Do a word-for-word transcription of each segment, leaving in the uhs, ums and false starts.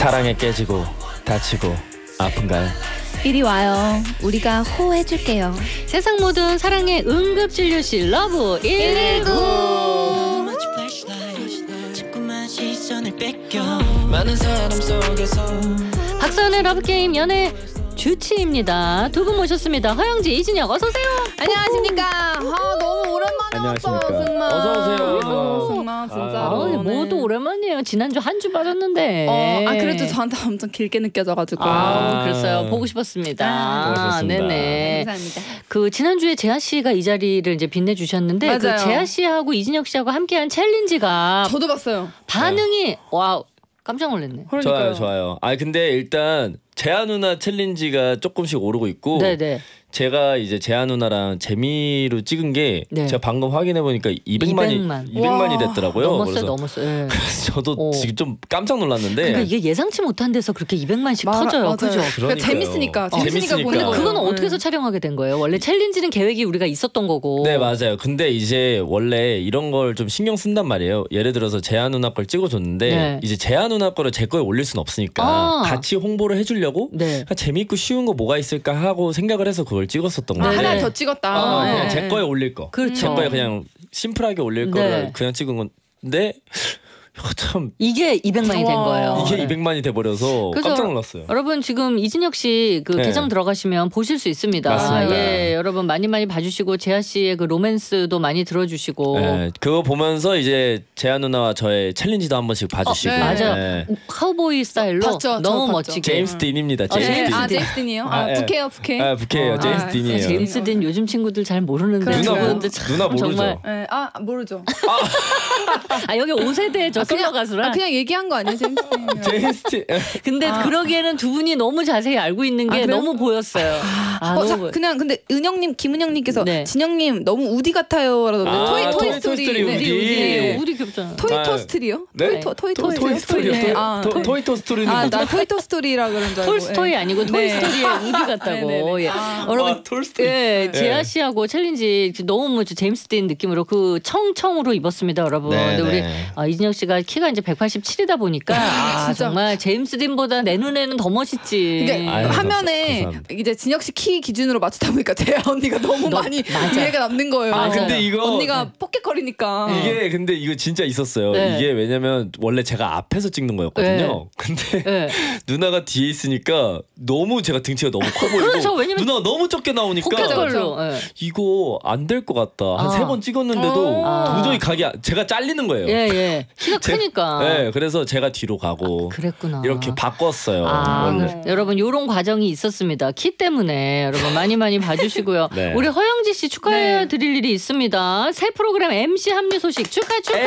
사랑에 깨지고 다치고 아픈가요? 이리 와요. 우리가 호해줄게요. 세상 모든 사랑의 응급진료실 러브 일일구. 박선의 러브게임 연애 주치입니다. 두 분 모셨습니다. 허영지, 이진혁 어서 오세요. 안녕하십니까. 아 너무 오랜만에 안녕하십니까. 왔어 정말. 어서 오세요. 어, 정말 진짜로. 아, 네. 모두 오랜만이에요. 지난주 한 주 빠졌는데. 어, 아 그래도 저한테 엄청 길게 느껴져가지고. 아, 그랬어요. 보고 싶었습니다. 아, 보고 싶었습니다. 네네. 감사합니다. 그 지난주에 재하 씨가 이 자리를 이제 빛내주셨는데 맞아요. 그 재하 씨하고 이진혁 씨하고 함께한 챌린지가 저도 봤어요. 반응이 와우 깜짝 놀랐네. 그러니까요. 좋아요, 좋아요. 아 근데 일단 재하 누나 챌린지가 조금씩 오르고 있고, 네네. 제가 이제 재하 누나랑 재미로 찍은 게 네. 제가 방금 확인해 보니까 이백만이 이백만. 이백만이 와, 됐더라고요. 넘었어요, 그래서 넘었어요. 예. 저도 오. 지금 좀 깜짝 놀랐는데. 그러니까 이게 예상치 못한 데서 그렇게 이백만씩 말- 터져요, 맞아요. 그죠? 그러니까 그러니까요. 재밌으니까 어, 재밌으니까 재밌으니까. 보는 거예요. 그거는 어떻게 해서 네. 촬영하게 된 거예요? 원래 챌린지는 계획이 우리가 있었던 거고. 네 맞아요. 근데 이제 원래 이런 걸 좀 신경 쓴단 말이에요. 예를 들어서 재하 누나 걸 찍어줬는데 네. 이제 재하 누나 거를 제 거에 올릴 수는 없으니까 아. 같이 홍보를 해주려고 네. 그냥 재밌고 쉬운 거 뭐가 있을까 하고 생각을 해서 그걸 찍었었던 아, 거예요. 하나 네. 더 찍었다. 아, 네. 그냥 제 거에 올릴 거. 그렇죠. 제 거에 그냥 심플하게 올릴 네. 거를 그냥 찍은 건데 참 이게 이백만이 된 와. 거예요. 이게 네. 이백만이 돼버려서 그래서 깜짝 놀랐어요. 여러분 지금 이진혁 씨 그 네. 계정 들어가시면 보실 수 있습니다. 맞습니다. 예, 여러분 많이 많이 봐주시고 재하 씨의 그 로맨스도 많이 들어주시고. 네, 그거 보면서 이제 재하 누나와 저의 챌린지도 한 번씩 봐주시고. 네. 맞아요. 네. 카우보이 스타일로 봤죠, 저 너무 봤죠. 멋지게. 제임스 딘입니다. 어, 제임스 제임스 딘. 아 딘. 제임스 딘이요? 아, 아, 예. 부캐요 부캐. 아, 부캐예요. 어. 제임스 아, 딘이에요. 제임스 딘 요즘 친구들 잘 모르는데 그러니까요. 누나, 그분들 모르, 참 누나 모르죠? 정말 네, 아 모르죠. 아 여기 오 세대 저 솔로 가수라. 아, 그냥 얘기한 거 아니에요 제임스 딘이요? 제임스 딘. 근데 아. 그러기에는 두 분이 너무 자세히 알고 있는 게 아, 그래요? 너무 보였어요. 아, 어, 너무 자, 보여. 그냥 근데 은영님, 김은영님께서 네. 진영님 너무 우디 같아요라고 아, 토이 토이 토이 스토리, 스토리 네. 우디. 우디 우디 귀엽잖아. 토이 아, 토스토리요? 네? 토이 토 토이 토- 토이 토이 스토리요. 네. 아, 토- 네. 토이 토스토리는 아, 뭐죠? 나 토이 토스토리라 그런 줄 알고. 톨스토이 예. 아니고 네. 토이스토리의 우디 같다고. 네네네. 예. 아. 여러분 아, 톨스토이. 예, 네. 재하 씨하고 챌린지 너무 뭐 제임스 딘 느낌으로 그 청청으로 입었습니다, 여러분. 네, 근데 우리 네. 아, 이진혁 씨가 키가 이제 백팔십칠이다 보니까 아, 진짜. 정말 제임스 딘보다 내 눈에는 더 멋있지. 이게 아유, 화면에 감사합니다. 이제 진혁 씨 키 기준으로 맞추다 보니까 재하 언니가 너무 너- 많이 맞아. 이해가 남는 거예요. 아 맞아요. 근데 이거 언니가 포켓컬이니까. 이게 근데 이거 진짜 있었어요. 네. 이게 왜냐면 원래 제가 앞에서 찍는 거였거든요. 근데 네. 누나가 뒤에 있으니까 너무 제가 등치가 너무 커 보이고 그렇죠. 왜냐면 누나가 너무 적게 나오니까 포켓 그렇죠. 걸로. 예. 이거 안 될 것 같다. 한 아. 세 번 찍었는데도 아. 도저히 각이 안- 제가 잘리는 거예요. 예, 예. 키가 제- 크니까. 네, 그래서 제가 뒤로 가고 그랬구나. 이렇게 바꿨어요. 아, 원래. 그- 여러분 요런 과정이 있었습니다. 키 때문에 여러분 많이 많이 봐주시고요. 네. 우리 허영지 씨 축하해 네. 드릴 일이 있습니다. 새 프로그램 엠씨 합류 소식 축하 축하.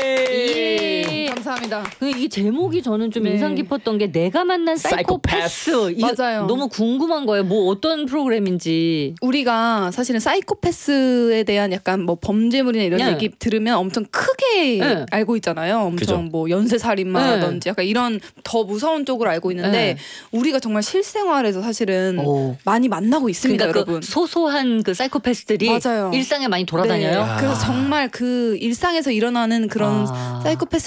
에이. 예. 감사합니다. 그 이 제목이 저는 좀 네. 인상 깊었던 게 내가 만난 사이코패스. 사이코패스. 이거 맞아요. 너무 궁금한 거예요. 뭐 어떤 프로그램인지. 우리가 사실은 사이코패스에 대한 약간 뭐 범죄물이나 이런 네. 얘기 들으면 엄청 크게 네. 알고 있잖아요. 엄청 그죠. 뭐 연쇄살인마라든지 약간 이런 더 무서운 쪽으로 알고 있는데 네. 우리가 정말 실생활에서 사실은 오. 많이 만나고 있습니다, 그러니까 여러분. 그 소소한 그 사이코패스들이 맞아요. 일상에 많이 돌아다녀요. 네. 그래서 정말 그 일상에서 일어나는 그런 아. 사이코패스